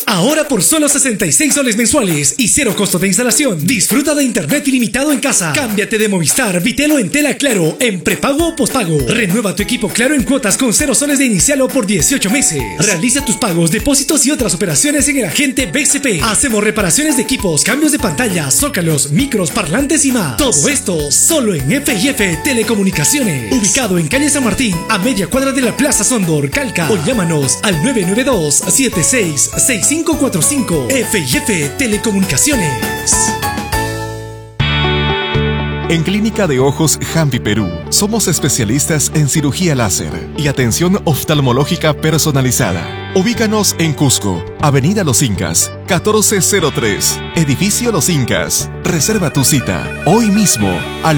Ahora por solo 66 soles mensuales y cero costo de instalación. Disfruta de internet ilimitado en casa. Cámbiate de Movistar, Vitelo en tela Claro, en prepago o pospago. Renueva tu equipo Claro en cuotas con 0 soles de inicial o por 18 meses. Realiza tus pagos, depósitos y otras operaciones en el agente BCP. Hacemos reparaciones de equipos, cambios de pantalla, zócalos, micros, parlantes y más. Todo esto solo en F&F Telecomunicaciones. Ubicado en calle San Martín, a media cuadra de la Plaza Sondor, Calca. O llámanos al 992-766545. F&F Telecomunicaciones. En Clínica de Ojos Jampi Perú, somos especialistas en cirugía láser y atención oftalmológica personalizada. Ubícanos en Cusco, Avenida Los Incas, 1403, Edificio Los Incas. Reserva tu cita hoy mismo al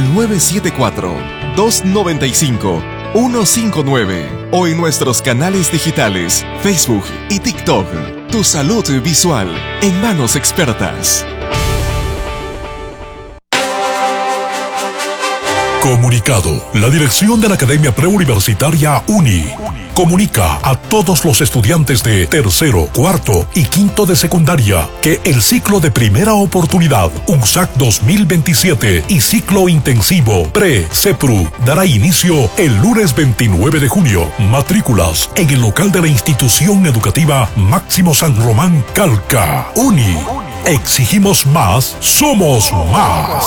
974-295-159 o en nuestros canales digitales, Facebook y TikTok. Tu salud visual en manos expertas. Comunicado. La dirección de la Academia Preuniversitaria UNI comunica a todos los estudiantes de tercero, cuarto y quinto de secundaria que el ciclo de primera oportunidad UNSAC 2027 y ciclo intensivo Pre-CEPRU dará inicio el lunes 29 de junio. Matrículas en el local de la institución educativa Máximo San Román Calca. UNI. Exigimos más, somos más.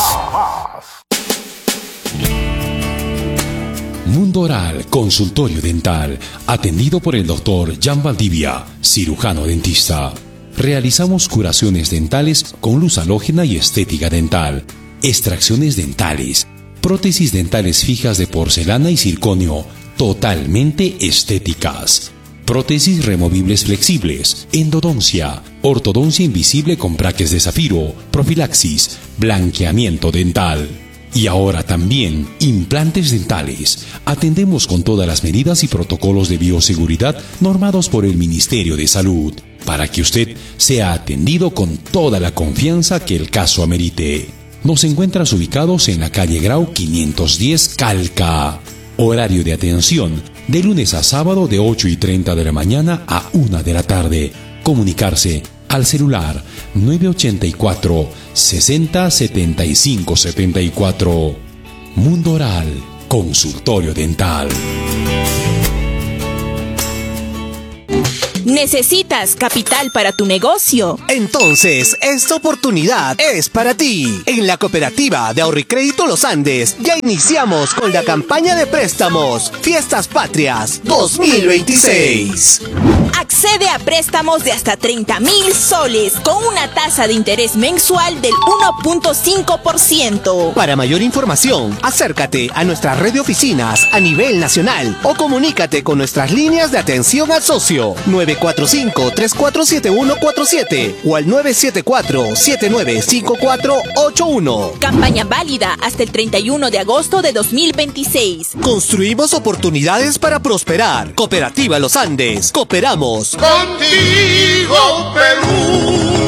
Mundo Oral, consultorio dental, atendido por el doctor Jan Valdivia, cirujano dentista. Realizamos curaciones dentales con luz halógena y estética dental, extracciones dentales, prótesis dentales fijas de porcelana y circonio, totalmente estéticas. Prótesis removibles flexibles, endodoncia, ortodoncia invisible con braques de zafiro, profilaxis, blanqueamiento dental. Y ahora también implantes dentales. Atendemos con todas las medidas y protocolos de bioseguridad normados por el Ministerio de Salud, para que usted sea atendido con toda la confianza que el caso amerite. Nos encuentras ubicados en la calle Grau 510 Calca. Horario de atención de lunes a sábado de 8:30 de la mañana a 1 de la tarde. Comunicarse al celular 984 60 75 74. Mundo Oral, consultorio dental. ¿Necesitas capital para tu negocio? Entonces, esta oportunidad es para ti. En la cooperativa de Ahorro y Crédito Los Andes ya iniciamos con la campaña de préstamos Fiestas Patrias 2026. Accede a préstamos de hasta 30,000 soles con una tasa de interés mensual del 1.5%. Para mayor información, acércate a nuestra red de oficinas a nivel nacional o comunícate con nuestras líneas de atención al socio 945-347147 o al 974-795481. Campaña válida hasta el 31 de agosto de 2026. Construimos oportunidades para prosperar. Cooperativa Los Andes. Cooperamos. Contigo, Perú.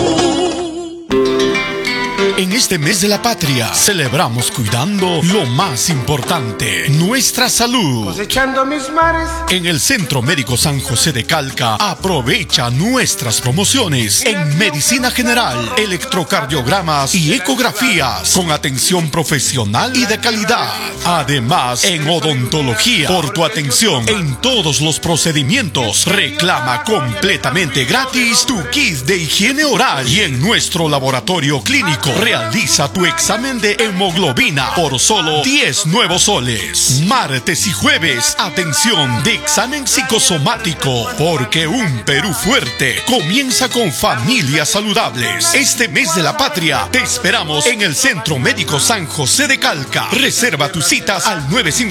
En este mes de la patria celebramos cuidando lo más importante, nuestra salud. Cosechando mis mares. En el Centro Médico San José de Calca, aprovecha nuestras promociones en medicina general, electrocardiogramas y ecografías con atención profesional y de calidad. Además, en odontología, por tu atención en todos los procedimientos, reclama completamente gratis tu kit de higiene oral y en nuestro laboratorio clínico realiza tu examen de hemoglobina por solo 10 nuevos soles. Martes y jueves, atención de examen psicosomático, porque un Perú fuerte comienza con familias saludables. Este mes de la patria te esperamos en el Centro Médico San José de Calca. Reserva tus citas al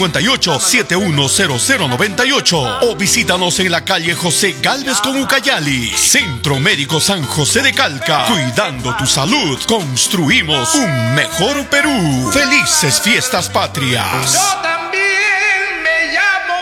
958-710098 o visítanos en la calle José Gálvez con Ucayali. Centro Médico San José de Calca, cuidando tu salud, construimos un mejor Perú. Felices fiestas patrias. Yo también me llamo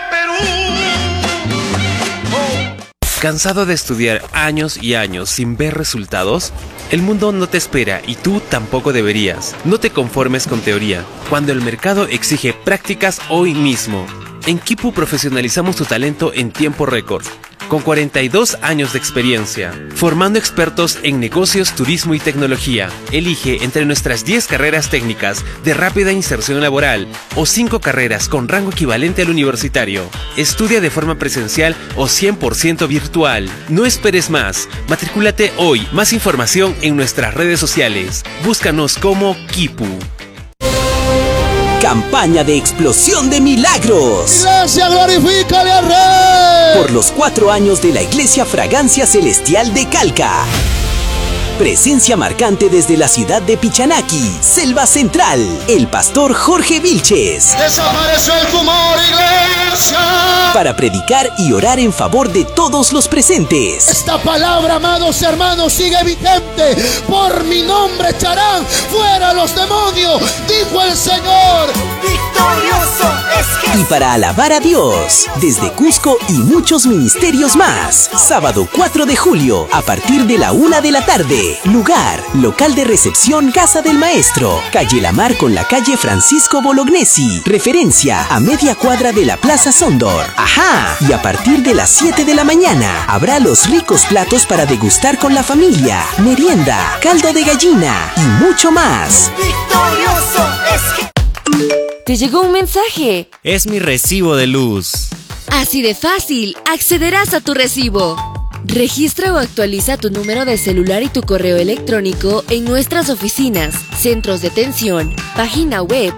Perú. ¿Cansado de estudiar años y años sin ver resultados? El mundo no te espera y tú tampoco deberías. No te conformes con teoría, cuando el mercado exige prácticas hoy mismo. En Kipu profesionalizamos tu talento en tiempo récord. con 42 años de experiencia, formando expertos en negocios, turismo y tecnología. Elige entre nuestras 10 carreras técnicas de rápida inserción laboral o 5 carreras con rango equivalente al universitario. Estudia de forma presencial o 100% virtual. No esperes más. Matricúlate hoy. Más información en nuestras redes sociales. Búscanos como Kipu. Campaña de explosión de milagros. Iglesia, glorifícale al Rey. Por los 4 años de la Iglesia Fragancia Celestial de Calca. Presencia marcante desde la ciudad de Pichanaki, Selva Central, el pastor Jorge Vilches. Desapareció el tumor, iglesia. Para predicar y orar en favor de todos los presentes. Esta palabra, amados hermanos, sigue vigente. Por mi nombre echarán fuera los demonios, dijo el Señor. Victorioso es Jesús. Y para alabar a Dios, desde Cusco y muchos ministerios más. Sábado 4 de julio, a partir de la 1 de la tarde. Lugar, local de recepción Casa del Maestro, calle La Mar con la calle Francisco Bolognesi. Referencia a media cuadra de la Plaza Sondor. Ajá, y a partir de las 7 de la mañana habrá los ricos platos para degustar con la familia, merienda, caldo de gallina y mucho más. Victorioso es Jesús. Te llegó un mensaje. Es mi recibo de luz. Así de fácil, accederás a tu recibo. Registra o actualiza tu número de celular y tu correo electrónico en nuestras oficinas, centros de atención, página web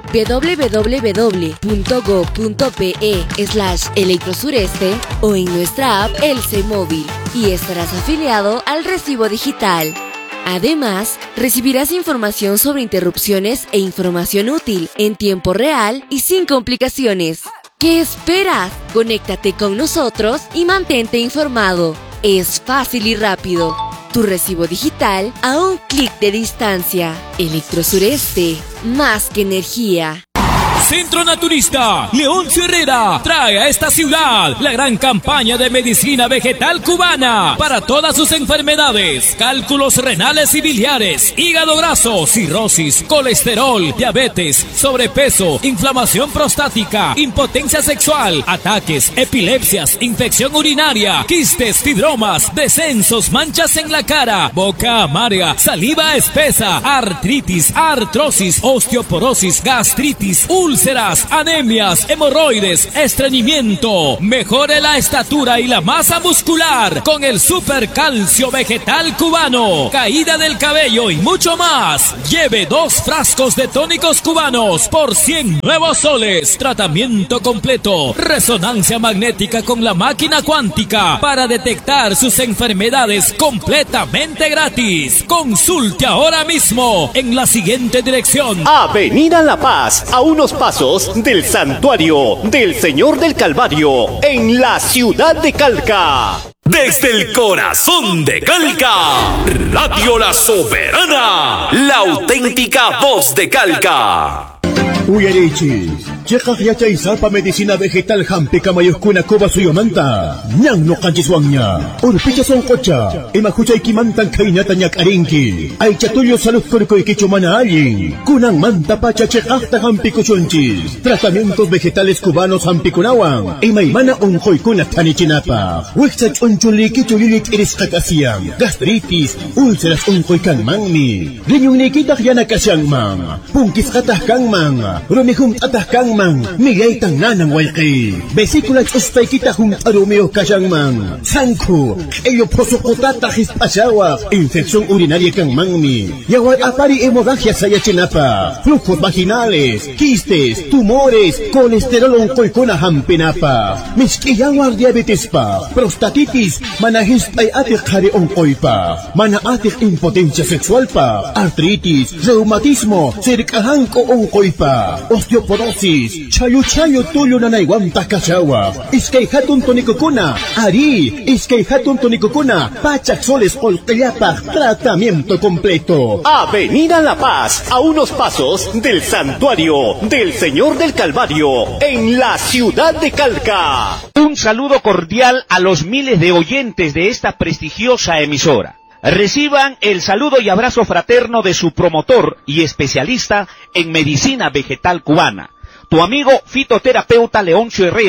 www.go.pe/electrosureste o en nuestra app Elce Móvil y estarás afiliado al recibo digital. Además, recibirás información sobre interrupciones e información útil en tiempo real y sin complicaciones. ¿Qué esperas? Conéctate con nosotros y mantente informado. Es fácil y rápido. Tu recibo digital a un clic de distancia. Electrosureste, más que energía. Centro Naturista Leoncio Herrera trae a esta ciudad la gran campaña de medicina vegetal cubana para todas sus enfermedades: cálculos renales y biliares, hígado graso, cirrosis, colesterol, diabetes, sobrepeso, inflamación prostática, impotencia sexual, ataques, epilepsias, infección urinaria, quistes, fibromas, descensos, manchas en la cara, boca amarga, saliva espesa, artritis, artrosis, osteoporosis, gastritis, úlceras, anemias, hemorroides, estreñimiento. Mejore la estatura y la masa muscular con el supercalcio vegetal cubano, caída del cabello y mucho más. Lleve 2 frascos de tónicos cubanos por 100 nuevos soles. Tratamiento completo, resonancia magnética con la máquina cuántica para detectar sus enfermedades completamente gratis. Consulte ahora mismo en la siguiente dirección: Avenida La Paz, a unos pasos del Santuario del Señor del Calvario, en la ciudad de Calca. Desde el corazón de Calca, Radio La Soberana, la auténtica voz de Calca. Uyarichis, chekak yachay sapa medicina vegetal hampi kamayuskuna kuba suyomanta. Nyang no kanchiswangnya. Urpicha son kocha. Imahuchay kimantan kainata nyak arinki. Ay chatulyo salud kurkoy kichumana alin. Kunang manta pacha chekakta hampi kuchunchis. Tratamientos vegetales cubanos hampi kunawan. Imaymana unkoy kuna tanichinapa. Wiksach unchuli kichulilit iris kakasiang. Gastritis, úlceras unkoy kangmangni. Rinyong nikitak yana kasyang mang. Pungkis katah kang mang. Rumihum atah kang mang, migay tang nanang walki. Vesículas ustay kita hum arumeo kasyang mang. Sangko, ello prosokotata hispasawa. Infección urinaria kang mangmi. Yawar apari hemorragia saya chinapa. Flujos vaginales, quistes, tumores, colesterol onkoy kuna hampinapa. Miskiyawar diabetes pa, prostatitis, manahis ay atik hari onkoy pa. Mana atik impotencia sexual pa, artritis, reumatismo, sirikahangko onkoy pa. Osteoporosis, chayo tuyo na naiwanta kasawa. Iskay hatun tonikukuna, ari, iskay hatun tonikukuna, pachak soles olteyapa, tratamiento completo. Avenida La Paz, a unos pasos del Santuario del Señor del Calvario, en la ciudad de Calca. Un saludo cordial a los miles de oyentes de esta prestigiosa emisora. Reciban el saludo y abrazo fraterno de su promotor y especialista en medicina vegetal cubana, tu amigo fitoterapeuta Leoncio Herrera,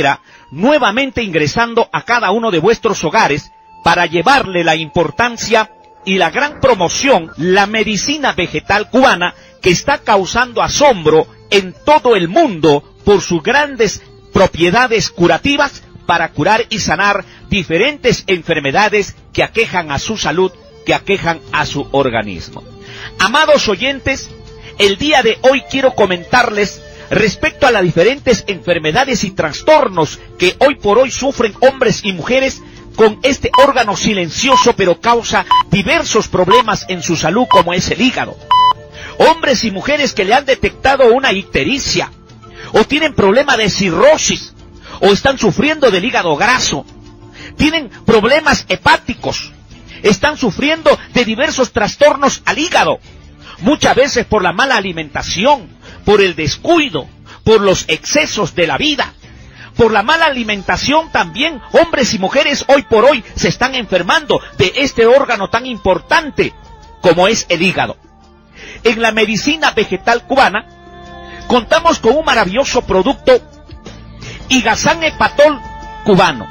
nuevamente ingresando a cada uno de vuestros hogares para llevarle la importancia y la gran promoción, la medicina vegetal cubana, que está causando asombro en todo el mundo por sus grandes propiedades curativas para curar y sanar diferentes enfermedades que aquejan a su salud, que aquejan a su organismo. Amados oyentes, el día de hoy quiero comentarles respecto a las diferentes enfermedades y trastornos que hoy por hoy sufren hombres y mujeres con este órgano silencioso, pero causa diversos problemas en su salud, como es el hígado. Hombres y mujeres que le han detectado una ictericia, o tienen problema de cirrosis, o están sufriendo del hígado graso, tienen problemas hepáticos, están sufriendo de diversos trastornos al hígado, muchas veces por la mala alimentación, por el descuido, por los excesos de la vida. Por la mala alimentación también, hombres y mujeres hoy por hoy se están enfermando de este órgano tan importante como es el hígado. En la medicina vegetal cubana contamos con un maravilloso producto, Higazán Hepatol cubano.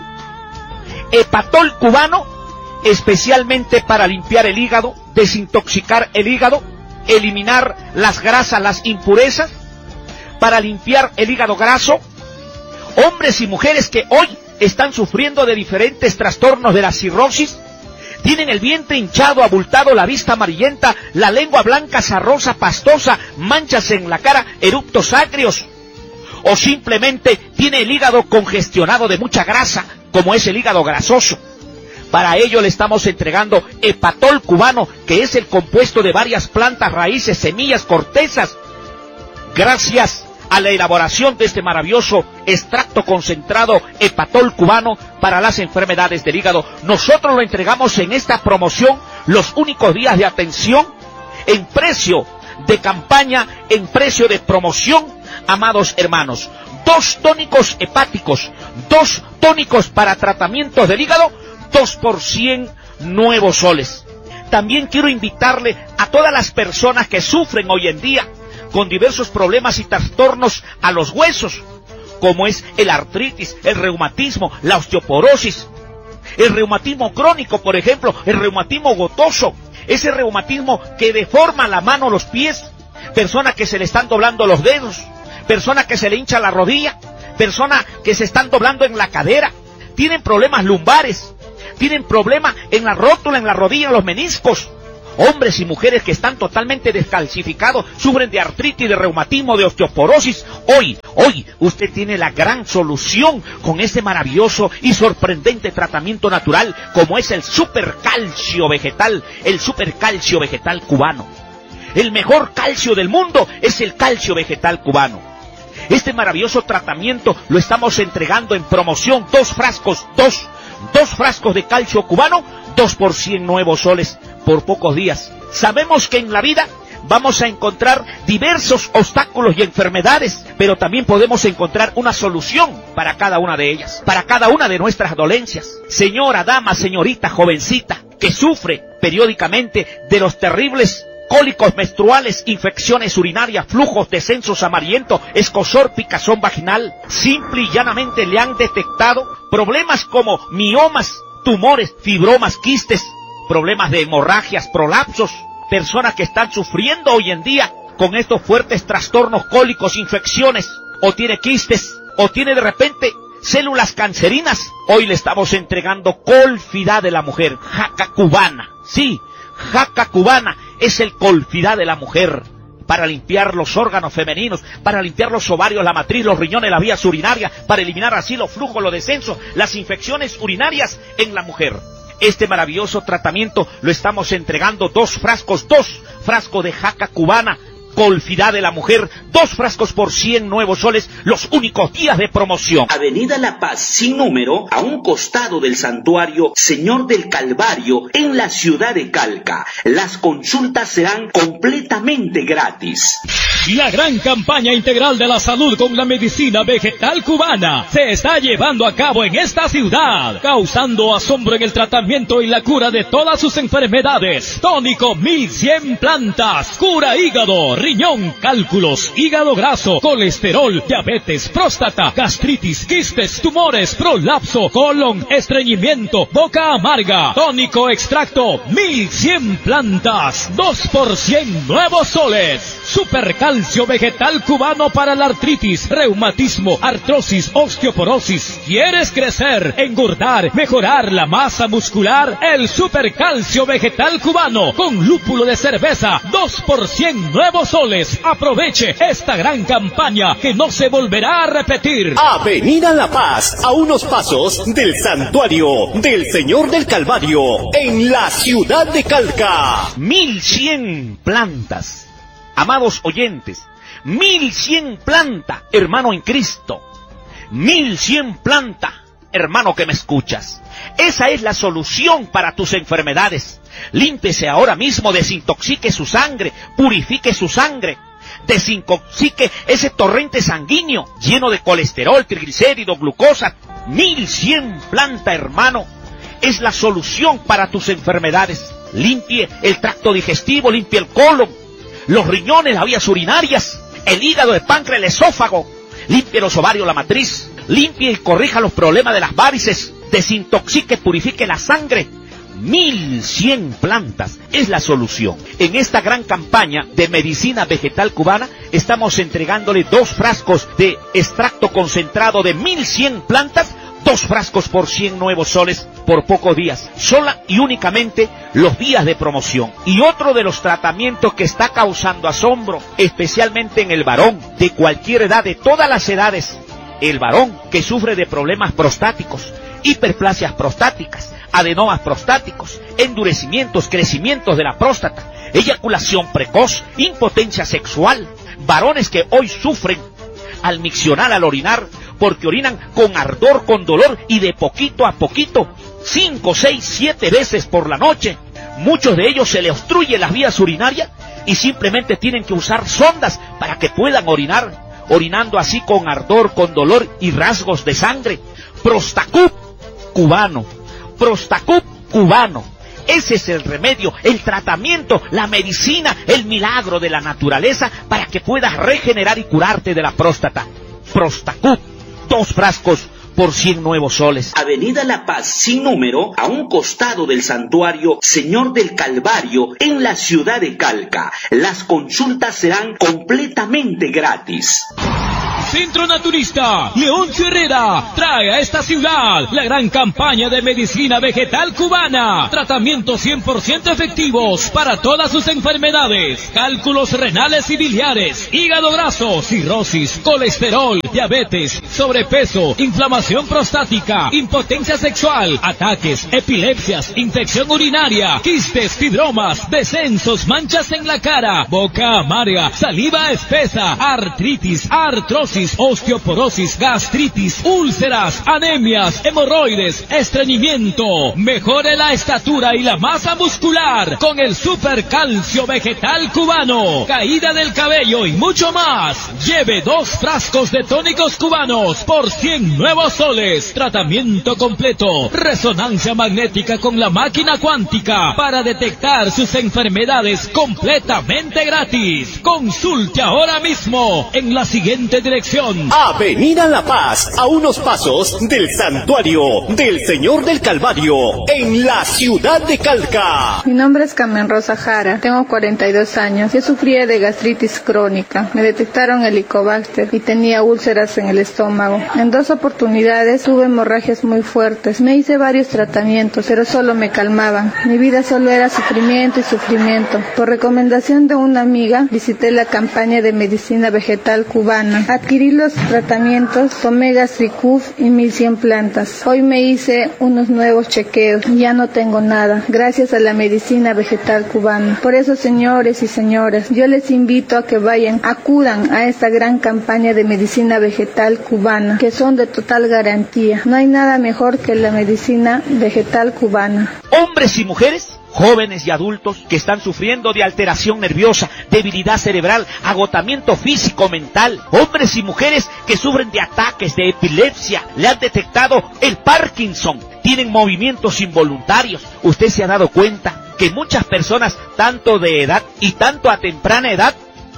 Hepatol cubano especialmente para limpiar el hígado, desintoxicar el hígado, eliminar las grasas, las impurezas, para limpiar el hígado graso. Hombres y mujeres que hoy están sufriendo de diferentes trastornos de la cirrosis, tienen el vientre hinchado, abultado, la vista amarillenta, la lengua blanca, sarrosa, pastosa, manchas en la cara, eruptos agrios, o simplemente tiene el hígado congestionado de mucha grasa, como es el hígado grasoso. Para ello le estamos entregando Hepatol cubano, que es el compuesto de varias plantas, raíces, semillas, cortezas. Gracias a la elaboración de este maravilloso extracto concentrado Hepatol cubano para las enfermedades del hígado, nosotros lo entregamos en esta promoción, los únicos días de atención, en precio de campaña, en precio de promoción, amados hermanos. 2 tónicos hepáticos, 2 tónicos para tratamientos del hígado, 2 por 100 nuevos soles. También quiero invitarle a todas las personas que sufren hoy en día con diversos problemas y trastornos a los huesos, como es el artritis, el reumatismo, la osteoporosis, el reumatismo crónico, por ejemplo, el reumatismo gotoso, ese reumatismo que deforma la mano, los pies, personas que se le están doblando los dedos, personas que se le hincha la rodilla, personas que se están doblando en la cadera, tienen problemas lumbares, tienen problemas en la rótula, en la rodilla, en los meniscos. Hombres y mujeres que están totalmente descalcificados, sufren de artritis, de reumatismo, de osteoporosis. Hoy usted tiene la gran solución con este maravilloso y sorprendente tratamiento natural, como es el supercalcio vegetal, el supercalcio vegetal cubano. El mejor calcio del mundo es el calcio vegetal cubano. Este maravilloso tratamiento lo estamos entregando en promoción, 2 frascos, dos frascos de calcio cubano, 2 por 100 nuevos soles por pocos días. Sabemos que en la vida vamos a encontrar diversos obstáculos y enfermedades, pero también podemos encontrar una solución para cada una de ellas, para cada una de nuestras dolencias. Señora, dama, señorita, jovencita, que sufre periódicamente de los terribles cólicos menstruales, infecciones urinarias, flujos, descensos amarillentos, escozor, picazón vaginal, simple y llanamente le han detectado problemas como miomas, tumores, fibromas, quistes, problemas de hemorragias, prolapsos, personas que están sufriendo hoy en día con estos fuertes trastornos cólicos, infecciones, o tiene quistes, o tiene de repente células cancerinas. Hoy le estamos entregando Colfidad de la mujer, jaca cubana. Sí, jaca cubana es el Colfidad de la mujer, para limpiar los órganos femeninos, para limpiar los ovarios, la matriz, los riñones, las vías urinarias, para eliminar así los flujos, los descensos, las infecciones urinarias en la mujer. Este maravilloso tratamiento lo estamos entregando 2 frascos, 2 frascos de jaca cubana, Colfidad de la mujer, 2 frascos por 100 nuevos soles, los únicos días de promoción. Avenida La Paz, sin número, a un costado del santuario Señor del Calvario, en la ciudad de Calca. Las consultas serán completamente gratis. La gran campaña integral de la salud con la medicina vegetal cubana se está llevando a cabo en esta ciudad, causando asombro en el tratamiento y la cura de todas sus enfermedades. Tónico 1100 plantas, cura hígado, riñón, cálculos, hígado graso, colesterol, diabetes, próstata, gastritis, quistes, tumores, prolapso, colon, estreñimiento, boca amarga, tónico extracto, 1100 plantas, 2 por 100 nuevos soles. Supercalcio vegetal cubano para la artritis, reumatismo, artrosis, osteoporosis. ¿Quieres crecer, engordar, mejorar la masa muscular? El Supercalcio vegetal cubano con lúpulo de cerveza, 2 por 100 nuevos soles. Aproveche esta gran campaña que no se volverá a repetir. Avenida La Paz, a unos pasos del Santuario del Señor del Calvario, en la ciudad de Calca. 1100 plantas. Amados oyentes, 1100 planta, hermano en Cristo. 1100 planta, hermano que me escuchas. Esa es la solución para tus enfermedades. Límpiese ahora mismo, desintoxique su sangre, purifique su sangre, desintoxique ese torrente sanguíneo lleno de colesterol, triglicéridos, glucosa. 1100 planta, hermano, es la solución para tus enfermedades. Limpie el tracto digestivo, limpie el colon, los riñones, las vías urinarias, el hígado, el páncreas, el esófago, limpie los ovarios, la matriz, limpie y corrija los problemas de las varices, desintoxique, purifique la sangre. 1100 plantas es la solución. En esta gran campaña de medicina vegetal cubana estamos entregándole 2 frascos de extracto concentrado de 1100 plantas, 2 frascos por 100 nuevos soles por pocos días, sola y únicamente los días de promoción. Y otro de los tratamientos que está causando asombro, especialmente en el varón de cualquier edad, de todas las edades, el varón que sufre de problemas prostáticos, hiperplasias prostáticas, adenomas prostáticos, endurecimientos, crecimientos de la próstata, eyaculación precoz, impotencia sexual, varones que hoy sufren al miccionar, al orinar, porque orinan con ardor, con dolor y de poquito a poquito, 5, 6, 7 veces por la noche. Muchos de ellos se les obstruye las vías urinarias y simplemente tienen que usar sondas para que puedan orinar, orinando así con ardor, con dolor y rasgos de sangre. Prostacup cubano, Prostacup cubano. Ese es el remedio, el tratamiento, la medicina, el milagro de la naturaleza para que puedas regenerar y curarte de la próstata. Prostacup, 2 frascos por 100 nuevos soles. Avenida La Paz, sin número, a un costado del santuario Señor del Calvario, en la ciudad de Calca. Las consultas serán completamente gratis. Centro Naturista Leoncio Herrera trae a esta ciudad la gran campaña de medicina vegetal cubana. Tratamientos 100% efectivos para todas sus enfermedades: cálculos renales y biliares, hígado graso, cirrosis, colesterol, diabetes, sobrepeso, inflamación prostática, impotencia sexual, ataques, epilepsias, infección urinaria, quistes, fibromas, descensos, manchas en la cara, boca amarga, saliva espesa, artritis, artrosis, osteoporosis, gastritis, úlceras, anemias, hemorroides, estreñimiento. Mejore la estatura y la masa muscular con el Supercalcio vegetal cubano, caída del cabello y mucho más. Lleve 2 frascos de tónicos cubanos por 100 nuevos soles. Tratamiento completo, resonancia magnética con la máquina cuántica para detectar sus enfermedades completamente gratis. Consulte ahora mismo en la siguiente dirección: Avenida La Paz, a unos pasos del Santuario del Señor del Calvario, en la ciudad de Calca. Mi nombre es Carmen Rosa Jara, tengo 42 años. Yo sufría de gastritis crónica. Me detectaron Helicobacter y tenía úlceras en el estómago. En 2 oportunidades tuve hemorragias muy fuertes. Me hice varios tratamientos, pero solo me calmaban. Mi vida solo era sufrimiento y sufrimiento. Por recomendación de una amiga, visité la campaña de medicina vegetal cubana. Adquirí los tratamientos, tomé Gastricuf y 1100 plantas. Hoy me hice unos nuevos chequeos y ya no tengo nada, gracias a la medicina vegetal cubana. Por eso, señores y señoras, yo les invito a que acudan a esta gran campaña de medicina vegetal cubana, que son de total garantía. No hay nada mejor que la medicina vegetal cubana. Hombres y mujeres, jóvenes y adultos que están sufriendo de alteración nerviosa, debilidad cerebral, agotamiento físico, mental. Hombres y mujeres que sufren de ataques de epilepsia, le han detectado el Parkinson, tienen movimientos involuntarios. Usted se ha dado cuenta que muchas personas, tanto de edad y tanto a temprana edad,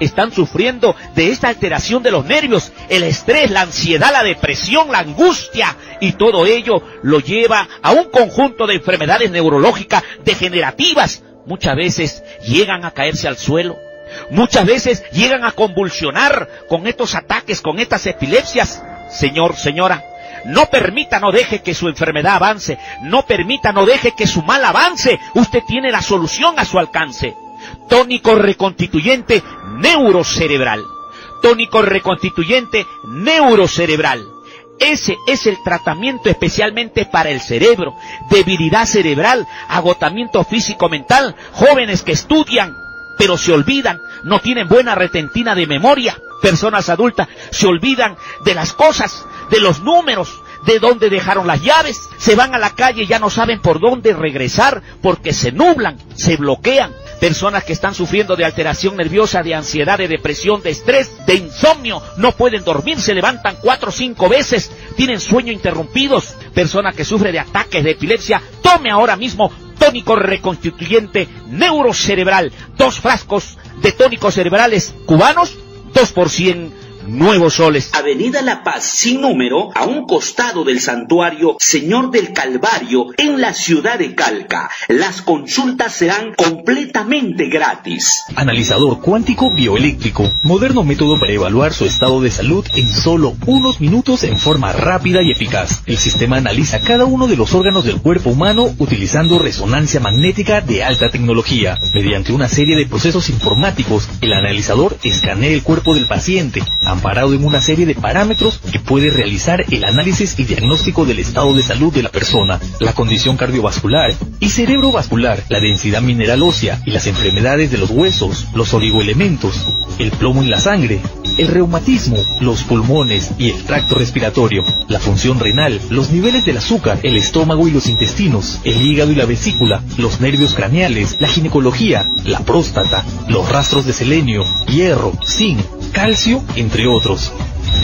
están sufriendo de esta alteración de los nervios, el estrés, la ansiedad, la depresión, la angustia, y todo ello lo lleva a un conjunto de enfermedades neurológicas degenerativas. Muchas veces llegan a caerse al suelo, muchas veces llegan a convulsionar con estos ataques, con estas epilepsias. Señor, señora, no permita, no deje que su enfermedad avance, no permita, no deje que su mal avance. Usted tiene la solución a su alcance. Tónico reconstituyente neurocerebral. Tónico reconstituyente neurocerebral. Ese es el tratamiento especialmente para el cerebro. Debilidad cerebral, agotamiento físico-mental, jóvenes que estudian pero se olvidan, no tienen buena retentina de memoria. Personas adultas se olvidan de las cosas, de los números, de dónde dejaron las llaves. Se van a la calle y ya no saben por dónde regresar porque se nublan, se bloquean. Personas que están sufriendo de alteración nerviosa, de ansiedad, de depresión, de estrés, de insomnio, no pueden dormir, se levantan 4 o 5 veces, tienen sueño interrumpidos. Personas que sufren de ataques de epilepsia, tome ahora mismo tónico reconstituyente neurocerebral. 2 frascos de tónicos cerebrales cubanos, 2 por 100 nuevos soles. Avenida La Paz, sin número, a un costado del santuario Señor del Calvario, en la ciudad de Calca. Las consultas serán completamente gratis. Analizador cuántico bioeléctrico, moderno método para evaluar su estado de salud en solo unos minutos en forma rápida y eficaz. El sistema analiza cada uno de los órganos del cuerpo humano utilizando resonancia magnética de alta tecnología. Mediante una serie de procesos informáticos, el analizador escanea el cuerpo del paciente, amparado en una serie de parámetros que puede realizar el análisis y diagnóstico del estado de salud de la persona, la condición cardiovascular y cerebrovascular, la densidad mineral ósea y las enfermedades de los huesos, los oligoelementos, el plomo en la sangre, el reumatismo, los pulmones y el tracto respiratorio, la función renal, los niveles del azúcar, el estómago y los intestinos, el hígado y la vesícula, los nervios craneales, la ginecología, la próstata, los rastros de selenio, hierro, zinc, calcio, entre otros.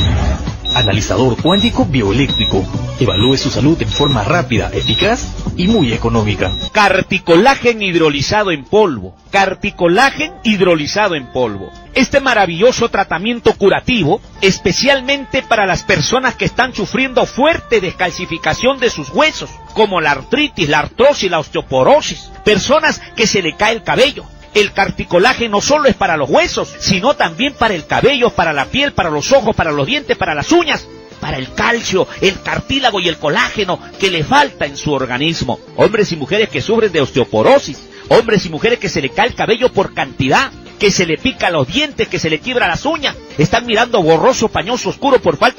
Analizador cuántico bioeléctrico. Evalúe su salud en forma rápida, eficaz y muy económica. Carticolagen hidrolizado en polvo. Carticolagen hidrolizado en polvo. Este maravilloso tratamiento curativo, especialmente para las personas que están sufriendo fuerte descalcificación de sus huesos, como la artritis, la artrosis, la osteoporosis. Personas que se le cae el cabello. El carticolaje no solo es para los huesos, sino también para el cabello, para la piel, para los ojos, para los dientes, para las uñas, para el calcio, el cartílago y el colágeno que le falta en su organismo. Hombres y mujeres que sufren de osteoporosis, hombres y mujeres que se le cae el cabello por cantidad, que se le pica los dientes, que se le quiebra las uñas, están mirando borroso, pañoso, oscuro por falta